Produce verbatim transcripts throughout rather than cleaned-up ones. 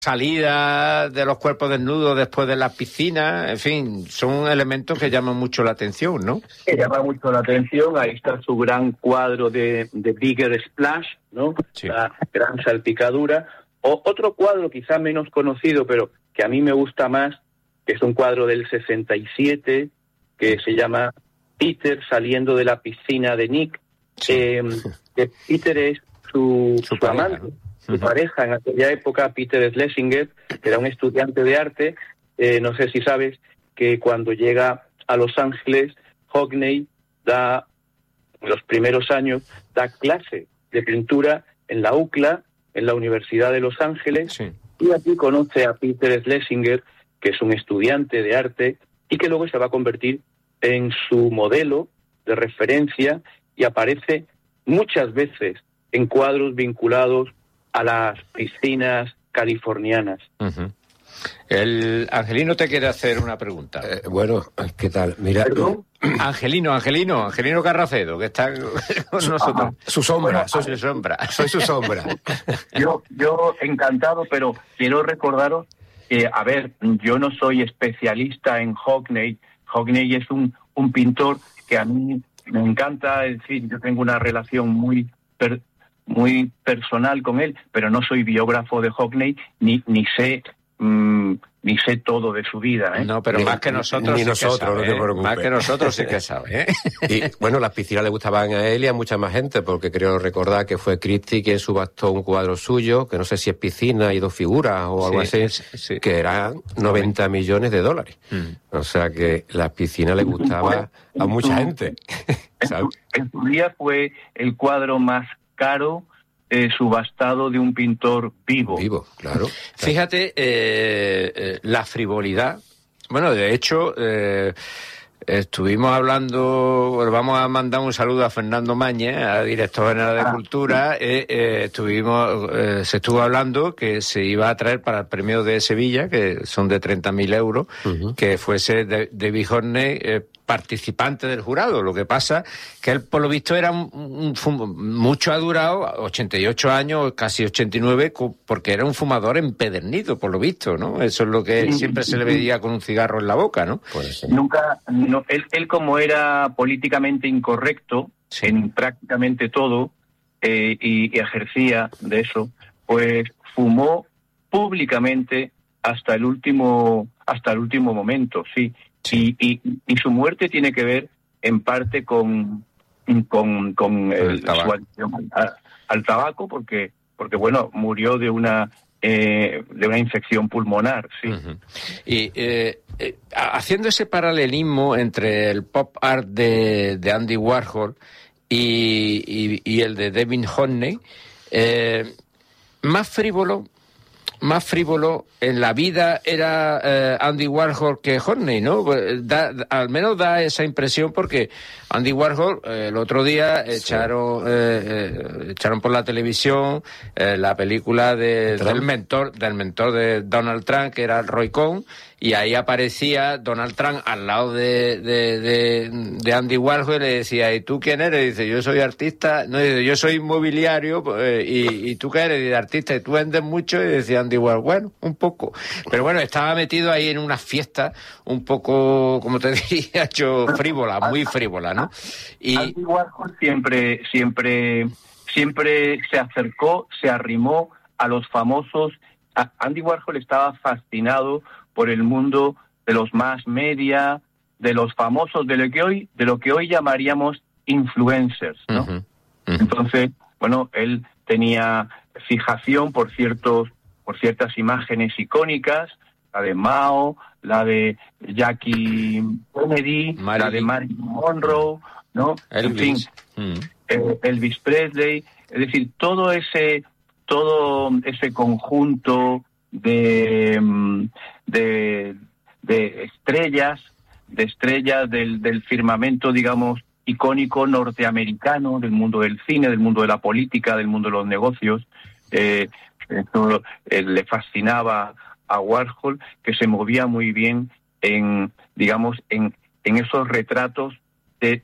salida de los cuerpos desnudos después de la piscina, en fin, son elementos que llaman mucho la atención, ¿no? Que llama mucho la atención. Ahí está su gran cuadro de, de Bigger Splash, ¿no? Sí. La gran salpicadura. O otro cuadro quizá menos conocido, pero que a mí me gusta más, que es un cuadro del sesenta y siete, que se llama Peter saliendo de la piscina de Nick. Sí. Eh, que Peter es su, su, su amante. ¿No? Su pareja en aquella época, Peter Schlesinger, que era un estudiante de arte. Eh, no sé si sabes que cuando llega a Los Ángeles, Hockney da, en los primeros años, da clase de pintura en la U C L A, en la Universidad de Los Ángeles, sí. Y aquí conoce a Peter Schlesinger, que es un estudiante de arte, y que luego se va a convertir en su modelo de referencia, y aparece muchas veces en cuadros vinculados a las piscinas californianas. Uh-huh. El Angelino te quiere hacer una pregunta. Eh, bueno, ¿qué tal? Mira, ¿Perdón? Angelino, Angelino, Angelino Carracedo, que está con nosotros. Ajá. Su sombra, bueno, soy su sombra. Soy su sombra. Yo, yo encantado, pero quiero recordaros que, a ver, yo no soy especialista en Hockney. Hockney es un, un pintor que a mí me encanta, es decir, yo tengo una relación muy per, muy personal con él, pero no soy biógrafo de Hockney, ni, ni sé mmm, ni sé todo de su vida, ¿eh? No, pero ni, más que nosotros ni sí nosotros, que sabe, no te preocupes. Más que nosotros sí que sabe, ¿eh? Y bueno, las piscinas le gustaban a él y a mucha más gente, porque creo recordar que fue Christie quien subastó un cuadro suyo, que no sé si es piscina y dos figuras o algo sí, así, sí. que eran noventa millones de dólares. Mm. O sea que las piscinas le gustaba a mucha gente. ¿Sabes? En su día fue el cuadro más caro Eh, subastado de un pintor vivo. Vivo, claro. Fíjate, eh, eh, la frivolidad. Bueno, de hecho, eh, estuvimos hablando, bueno, vamos a mandar un saludo a Fernando Mañez, a director general de ah. Cultura. Eh, eh, estuvimos, eh, se estuvo hablando que se iba a traer para el premio de Sevilla, que son de treinta mil euros, uh-huh. que fuese David Hockney, eh, participante del jurado. Lo que pasa que él, por lo visto, era un, un fum- mucho ha durado, ochenta y ocho años, casi ochenta y nueve, porque era un fumador empedernido, por lo visto, ¿no? Eso es lo que siempre se le veía con un cigarro en la boca, ¿no? Pues, nunca, no, él, él como era políticamente incorrecto sí. en prácticamente todo eh, y, y ejercía de eso, pues fumó públicamente hasta el último, hasta el último momento, sí. Sí. Y, y, y su muerte tiene que ver en parte con con, con el, el tabaco. Su al, al tabaco, porque porque bueno, murió de una eh, de una infección pulmonar, sí. Uh-huh. Y eh, eh, haciendo ese paralelismo entre el pop art de, de Andy Warhol y, y, y el de David Hockney, eh, más frívolo más frívolo en la vida era eh, Andy Warhol que Hockney, ¿no? Da, da, al menos da esa impresión, porque Andy Warhol eh, el otro día echaron eh, eh, echaron por la televisión eh, la película de, del mentor del mentor de Donald Trump, que era Roy Cohn, y ahí aparecía Donald Trump al lado de, de, de, de Andy Warhol y le decía: ¿y tú quién eres? Y dice: yo soy artista. No, dice: yo soy inmobiliario. Eh, y, ¿y tú qué eres? Y dice: artista. ¿Y tú vendes mucho? Y decía Andy Warhol: bueno, un poco. Pero bueno, estaba metido ahí en una fiesta un poco, como te diría yo, frívola, muy frívola, ¿no? Y Andy Warhol siempre, siempre, siempre se acercó, se arrimó a los famosos. A Andy Warhol estaba fascinado por el mundo de los mass media, de los famosos, de lo que hoy, de lo que hoy llamaríamos influencers, ¿no? Uh-huh. Uh-huh. Entonces, bueno, él tenía fijación por ciertos, por ciertas imágenes icónicas, la de Mao, la de Jackie Kennedy, Marilyn. La de Marilyn Monroe, ¿no? Elvis. En fin, uh-huh. Elvis Presley, es decir, todo ese, todo ese conjunto de de, de estrellas, de estrellas del, del firmamento, digamos, icónico norteamericano, del mundo del cine, del mundo de la política, del mundo de los negocios. Eh, esto eh, le fascinaba a Warhol, que se movía muy bien en, digamos, en, en esos retratos de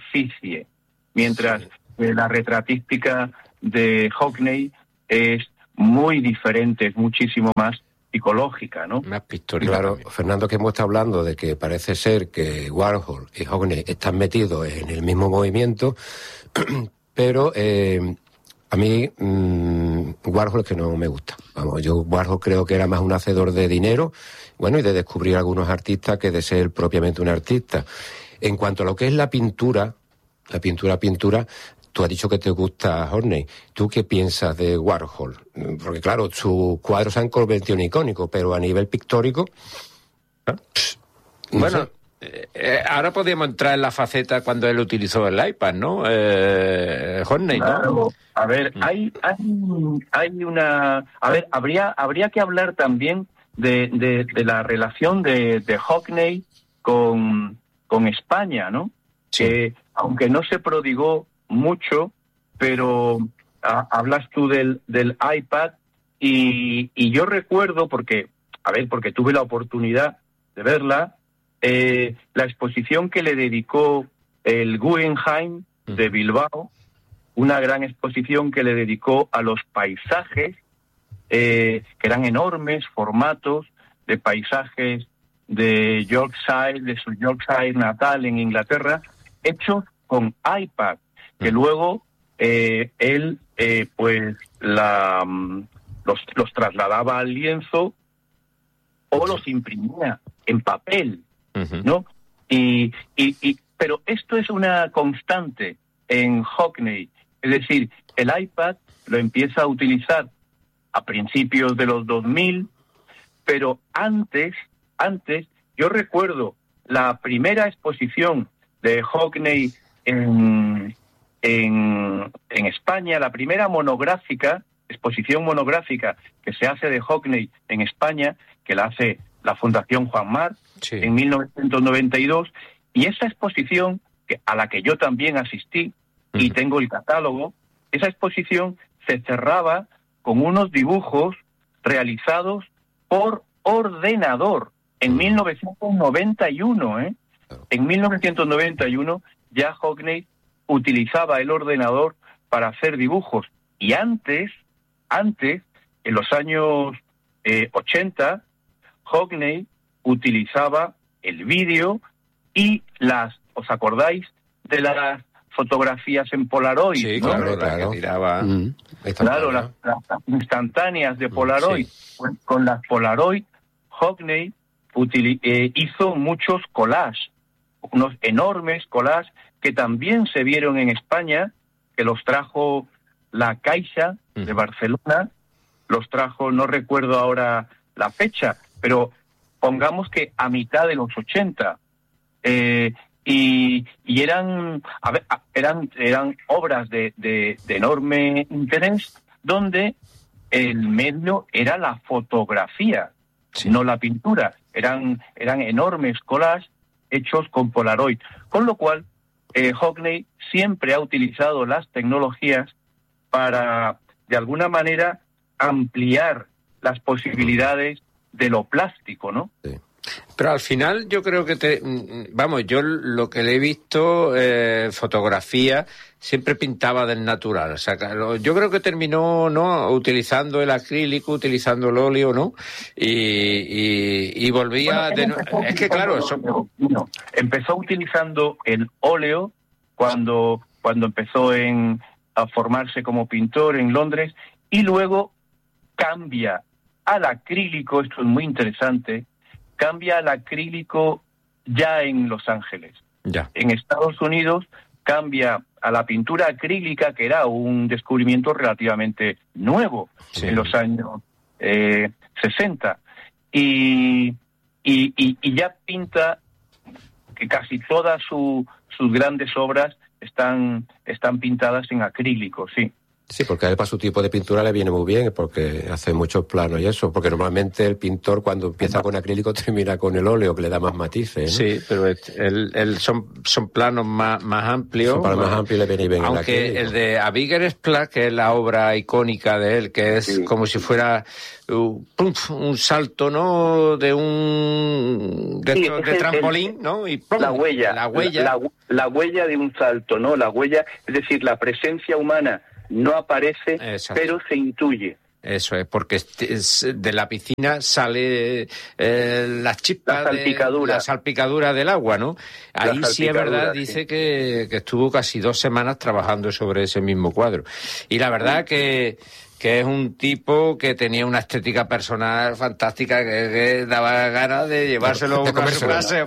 superficie, mientras sí. eh, la retratística de Hockney es muy diferente, es muchísimo más psicológica, ¿no? Más pictórica. Claro, también. Fernando, que hemos estado hablando de que parece ser que Warhol y Hockney están metidos en el mismo movimiento, pero eh, a mí mmm, Warhol es que no me gusta. Vamos, yo Warhol creo que era más un hacedor de dinero, bueno, y de descubrir algunos artistas que de ser propiamente un artista. En cuanto a lo que es la pintura, la pintura, pintura, tú has dicho que te gusta Hockney. ¿Tú qué piensas de Warhol? Porque claro, sus cuadros se han convertido en icónicos, pero a nivel pictórico... ¿eh? No bueno, sé. eh, ahora podríamos entrar en la faceta cuando él utilizó el iPad, ¿no? Eh, Hockney, ¿no? Claro. A ver, hay, hay, hay una... A ver, habría, habría que hablar también de, de, de la relación de, de Hockney con, con España, ¿no? Sí. Que, aunque no se prodigó mucho, pero a, hablas tú del, del iPad y, y yo recuerdo, porque, a ver, porque tuve la oportunidad de verla, eh, la exposición que le dedicó el Guggenheim de Bilbao, una gran exposición que le dedicó a los paisajes, eh, que eran enormes formatos de paisajes de Yorkshire, de su Yorkshire natal en Inglaterra, hechos con iPad, que luego eh, él eh, pues la los, los trasladaba al lienzo o los imprimía en papel, uh-huh. ¿no? Y, y, y pero esto es una constante en Hockney, es decir, el iPad lo empieza a utilizar a principios de los dos mil, pero antes, antes yo recuerdo la primera exposición de Hockney en En, en España, la primera monográfica, exposición monográfica que se hace de Hockney en España, que la hace la Fundación Juan March, sí. en mil novecientos noventa y dos, y esa exposición, que, a la que yo también asistí, uh-huh. y tengo el catálogo, esa exposición se cerraba con unos dibujos realizados por ordenador en uh-huh. mil novecientos noventa y uno, ¿eh? Uh-huh. En mil novecientos noventa y uno ya Hockney utilizaba el ordenador para hacer dibujos. Y antes, antes, en los años eh, ochenta, Hockney utilizaba el vídeo y las, ¿os acordáis de las fotografías en Polaroid? Sí, ¿no? claro, claro. Que tiraba. Mm. Claro, las, las instantáneas de Polaroid. Sí. Pues con las Polaroid, Hockney utili- eh, hizo muchos collages, unos enormes collages que también se vieron en España, que los trajo la Caixa de Barcelona, los trajo, no recuerdo ahora la fecha, pero pongamos que a mitad de los ochenta, eh, y, y eran, a ver, eran, eran obras de, de, de enorme interés, donde el medio era la fotografía, sí. no la pintura, eran, eran enormes collages hechos con Polaroid, con lo cual Eh, Hockney siempre ha utilizado las tecnologías para, de alguna manera, ampliar las posibilidades de lo plástico, ¿no? Sí. Pero al final yo creo que, te, vamos, yo lo que le he visto, eh, fotografía, siempre pintaba del natural. O sea, yo creo que terminó, ¿no?, utilizando el acrílico, utilizando el óleo, ¿no? Y, y, y volvía... Bueno, de, es que claro... Eso... No, empezó utilizando el óleo cuando, cuando empezó en, a formarse como pintor en Londres, y luego cambia al acrílico, esto es muy interesante, cambia al acrílico ya en Los Ángeles. Ya. En Estados Unidos cambia a la pintura acrílica, que era un descubrimiento relativamente nuevo, sí. en los años eh, sesenta. Y, y, y, y ya pinta que casi todas su, sus grandes obras están, están pintadas en acrílico, sí. Sí, porque a él para su tipo de pintura le viene muy bien, porque hace muchos planos y eso, porque normalmente el pintor cuando empieza con acrílico termina con el óleo, que le da más matices, ¿no? Sí, pero el, el son, son planos más, más amplios. Son planos más amplios y le viene bien el acrílico. Aunque el de A Bigger Splash, que es la obra icónica de él, que es sí. como si fuera uh, un salto, ¿no?, de un de, sí, de trampolín, el, ¿no? Y ¡pum! La huella, la huella. La, la, la huella de un salto, ¿no? La huella, es decir, la presencia humana no aparece, Exacto. pero se intuye. Eso es, porque de la piscina sale eh, la chispa, la salpicadura. De, la salpicadura del agua, ¿no? Ahí sí es verdad, sí. Dice que, que estuvo casi dos semanas trabajando sobre ese mismo cuadro. Y la verdad que... que es un tipo que tenía una estética personal fantástica, que, que daba ganas de llevárselo a una clase.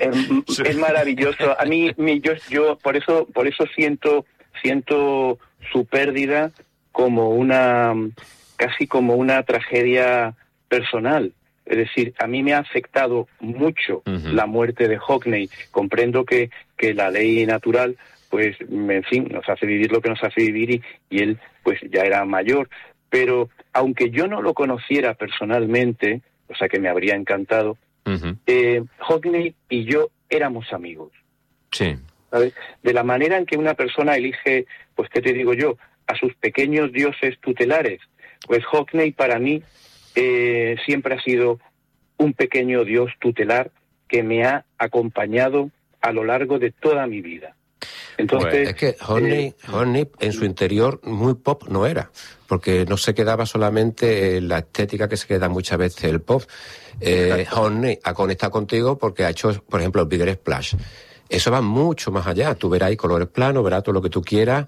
Es, es maravilloso. A mí, mi, yo, yo por eso, por eso siento, siento su pérdida como una, casi como una tragedia personal. Es decir, a mí me ha afectado mucho uh-huh. la muerte de Hockney. Comprendo que, que la ley natural, pues, en fin, nos hace vivir lo que nos hace vivir y, y él, pues, ya era mayor. Pero, aunque yo no lo conociera personalmente, o sea que me habría encantado, uh-huh. eh, Hockney y yo éramos amigos. Sí. ¿Sabes? De la manera en que una persona elige, pues, ¿qué te digo yo?, a sus pequeños dioses tutelares. Pues Hockney para mí eh, siempre ha sido un pequeño dios tutelar que me ha acompañado a lo largo de toda mi vida. Entonces, pues es que Hockney, eh, Hockney en su interior muy pop no era, porque no se quedaba solamente en la estética que se queda muchas veces el pop. Eh, Hockney ha conectado contigo porque ha hecho, por ejemplo, el Bigger Splash. Eso va mucho más allá. Tú verás colores planos, verás todo lo que tú quieras.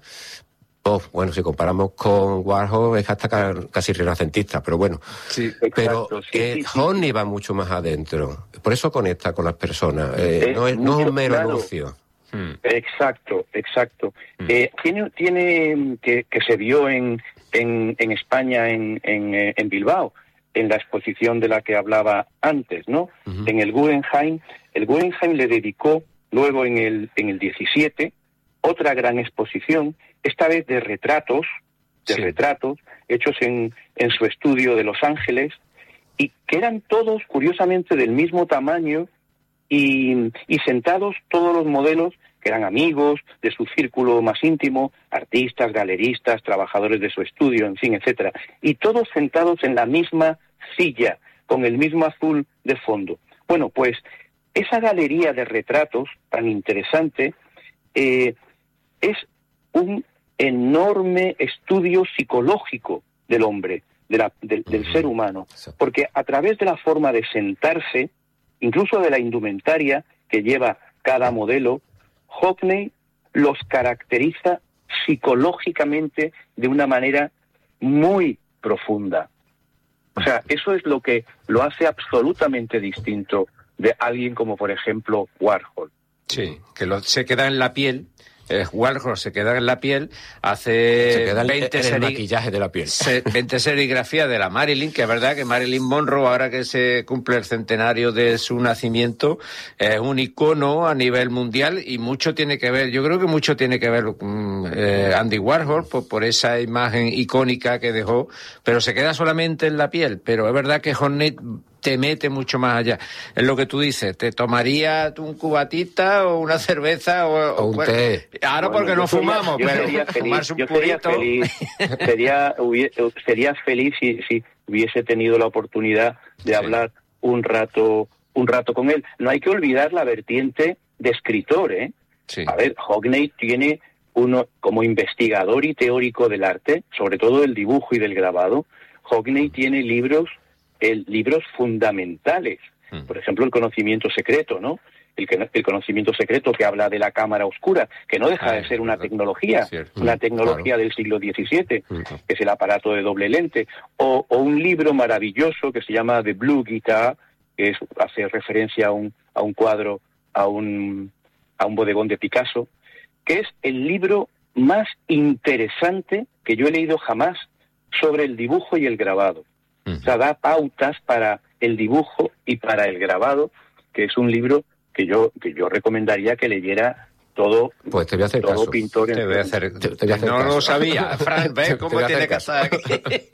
Oh, bueno, si comparamos con Warhol es hasta casi renacentista, pero bueno. Sí, exacto, pero sí, eh, sí, sí, Hockney sí. va mucho más adentro. Por eso conecta con las personas. Eh, no, es, no es un mero claro. anuncio. Hmm. Exacto, exacto. Hmm. Eh, tiene, tiene que, que se vio en, en, en España, en, en, en Bilbao, en la exposición de la que hablaba antes, ¿no? Uh-huh. En el Guggenheim, el Guggenheim le dedicó luego en el, en el diecisiete otra gran exposición, esta vez de retratos, de sí. retratos hechos en, en su estudio de Los Ángeles, y que eran todos, curiosamente, del mismo tamaño, y, y sentados todos los modelos, que eran amigos de su círculo más íntimo, artistas, galeristas, trabajadores de su estudio, en fin, etcétera, y todos sentados en la misma silla, con el mismo azul de fondo. Bueno, pues esa galería de retratos tan interesante eh, es un enorme estudio psicológico del hombre, de la, de, del uh-huh. ser humano, porque a través de la forma de sentarse, incluso de la indumentaria que lleva cada modelo, Hockney los caracteriza psicológicamente de una manera muy profunda. O sea, eso es lo que lo hace absolutamente distinto de alguien como, por ejemplo, Warhol. Sí, que lo, se queda en la piel. Eh, Warhol se queda en la piel, hace se queda veinte en el seri- maquillaje de la piel. Se, veinte serigrafías de la Marilyn, que es verdad que Marilyn Monroe, ahora que se cumple el centenario de su nacimiento, es un icono a nivel mundial y mucho tiene que ver, yo creo que mucho tiene que ver um, eh, Andy Warhol por, por esa imagen icónica que dejó, pero se queda solamente en la piel. Pero es verdad que Hockney te mete mucho más allá. Es lo que tú dices, te tomarías un cubatita o una cerveza o, o un bueno, té. Ahora bueno, porque no sería, fumamos, pero sería feliz, fumarse un yo sería purito. Feliz, sería, hubiese, sería feliz si, si hubiese tenido la oportunidad de sí. hablar un rato, un rato con él. No hay que olvidar la vertiente de escritor, ¿eh? Sí. A ver, Hockney tiene uno, como investigador y teórico del arte, sobre todo del dibujo y del grabado, Hockney tiene libros El, libros fundamentales, mm. por ejemplo, El conocimiento secreto, ¿no? El, el conocimiento secreto que habla de la cámara oscura, que no deja Ay, de ser una verdad. tecnología, Cierto. una tecnología claro. del siglo diecisiete, mm. que es el aparato de doble lente, o, o un libro maravilloso que se llama The Blue Guitar, que es, hace referencia a un, a un cuadro, a un, a un bodegón de Picasso, que es el libro más interesante que yo he leído jamás sobre el dibujo y el grabado. O sea, da pautas para el dibujo y para el grabado, que es un libro que yo que yo recomendaría que leyera todo, pues te voy a hacer todo caso. pintor. En te voy a hacer, te, te voy a hacer no caso. Lo sabía, Fran, ¿ves cómo tiene que estar aquí?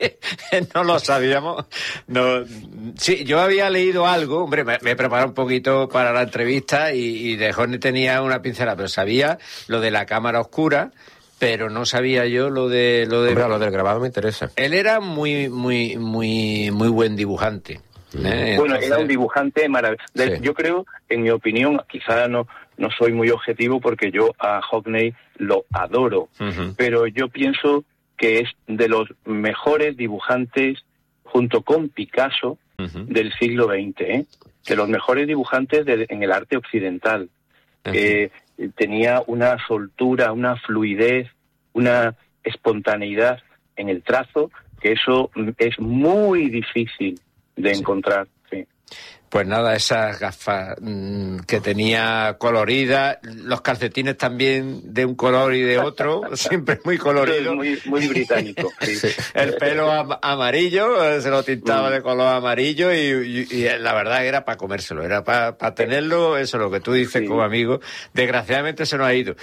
No lo sabíamos. No, sí, yo había leído algo, hombre, me, me preparé un poquito para la entrevista y, y de Hockney tenía una pincelada, pero sabía lo de la cámara oscura, pero no sabía yo lo de lo de Hombre, lo del grabado me interesa. Él era muy muy muy muy buen dibujante. ¿eh? Bueno, Entonces... era un dibujante maravilloso. Sí. Yo creo, en mi opinión, quizá no no soy muy objetivo porque yo a Hockney lo adoro, uh-huh. pero yo pienso que es de los mejores dibujantes, junto con Picasso, uh-huh. del siglo veinte, ¿eh? De los mejores dibujantes de, en el arte occidental. Uh-huh. Eh, tenía una soltura, una fluidez, una espontaneidad en el trazo, que eso es muy difícil de sí. encontrar. Sí. Pues nada, esas gafas mmm, que tenía coloridas, los calcetines también de un color y de otro, siempre muy colorido. Muy, muy británico. Sí. Sí. El pelo am- amarillo, se lo tintaba mm. de color amarillo y, y, y la verdad era para comérselo, era para pa tenerlo, eso es lo que tú dices sí. como amigo. Desgraciadamente se nos ha ido.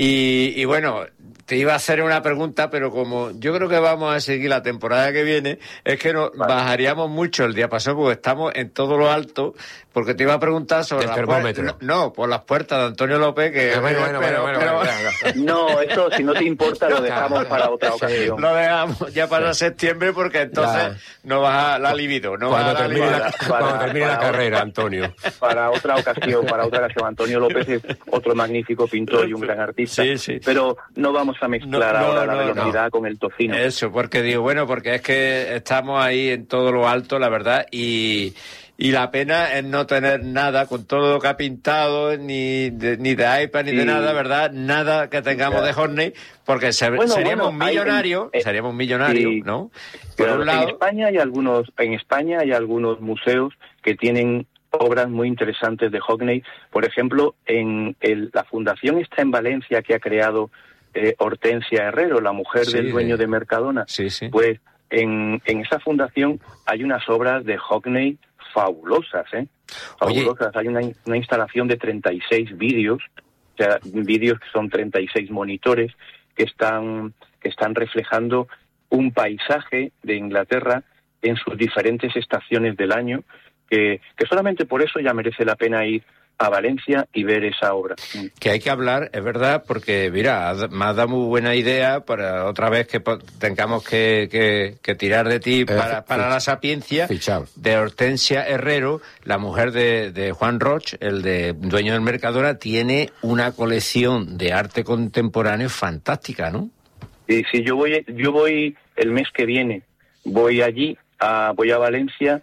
Y, y bueno, te iba a hacer una pregunta, pero como yo creo que vamos a seguir la temporada que viene, es que nos vale. bajaríamos mucho el diapasón porque estamos en todo lo alto. Porque te iba a preguntar sobre las puertas. No, no, por las puertas de Antonio López, que... Bueno, bueno, bueno, bueno, pero... bueno, bueno. No, eso, si no te importa, lo dejamos para otra ocasión. Lo dejamos ya para sí. septiembre, porque entonces ya. no baja la libido. No cuando baja termine, la, la, para, cuando termine para, la carrera, Antonio. Para otra ocasión, para otra ocasión. Antonio López es otro magnífico pintor y un gran artista. Sí, sí. Pero no vamos a mezclar no, no, ahora no, la velocidad no. con el tocino. Eso, porque digo, bueno, porque es que estamos ahí en todo lo alto, la verdad, y... Y la pena es no tener nada, con todo lo que ha pintado, ni de, ni de iPad, ni sí. de nada, ¿verdad? Nada que tengamos claro. de Horney, porque se, bueno, seríamos bueno, millonarios, eh, seríamos millonarios, sí. ¿no? Por claro, un lado... En España hay algunos, en España hay algunos museos que tienen obras muy interesantes de Hockney. Por ejemplo, en el, la fundación está en Valencia, que ha creado eh, Hortensia Herrero, la mujer sí, del dueño de, de Mercadona. Sí, sí. Pues en, en esa fundación hay unas obras de Hockney fabulosas, ¿eh? Fabulosas. Oye. Hay una, una instalación de treinta y seis vídeos, o sea, vídeos que son treinta y seis monitores que están, que están reflejando un paisaje de Inglaterra en sus diferentes estaciones del año, que, que solamente por eso ya merece la pena ir a Valencia y ver esa obra. Que hay que hablar, es verdad, porque mira, me has dado muy buena idea para otra vez que tengamos que, que, que tirar de ti para, eh, para la sapiencia fichado. De Hortensia Herrero, la mujer de, de Juan Roch, el de dueño del Mercadona, tiene una colección de arte contemporáneo fantástica, ¿no? Sí, sí, yo voy, yo voy el mes que viene, voy allí, a, voy a Valencia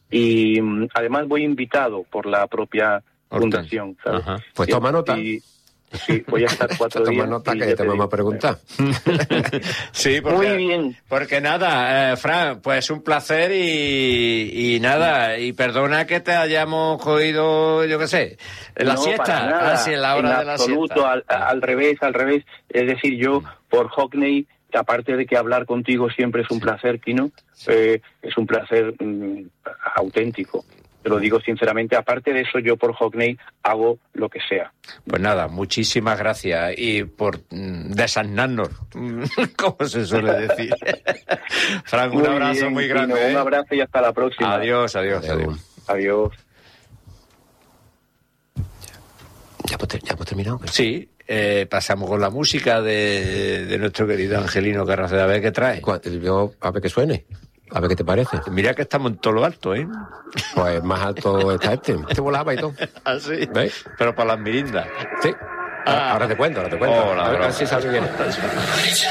y además voy invitado por la propia fundación, ¿sabes? Ajá. Pues toma nota. Y, sí, voy a estar cuatro días. Toma nota que te vamos a preguntar. Sí, porque, muy bien. Porque nada, eh, Fran, pues un placer y, y nada, y perdona que te hayamos cogido, yo qué sé, en la no, siesta, nada, casi en la hora en de la absoluto, siesta. Al, al revés, al revés. Es decir, yo, por Hockney, aparte de que hablar contigo siempre es un placer, Kino, eh, es un placer mm, auténtico. Te lo digo sinceramente, aparte de eso, yo por Hockney hago lo que sea. Pues nada, muchísimas gracias y por mm, desasnarnos, como se suele decir. Frank, un abrazo bien, muy grande. Kino, ¿eh? Un abrazo y hasta la próxima. Adiós, adiós, adiós. Adiós. ¿Ya hemos, ya hemos terminado? Sí, eh, pasamos con la música de, de nuestro querido Angelino Carraceda. A ver qué trae. Yo, a ver qué suene. A ver qué te parece. Mira que estamos en todo lo alto, ¿eh? Pues más alto está este. Este volaba y todo. ¿Ah, sí? ¿Ves? Pero para las mirindas. Sí. Ah. Ahora te cuento, ahora te cuento. Oh, a ver si sale bien.